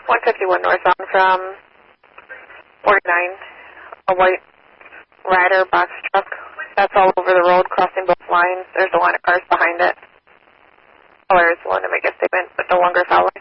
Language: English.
151 northbound from 49. A white Ryder box truck. That's all over the road, crossing both lines. There's a line of cars behind it. Caller is willing to make a statement, but no longer following.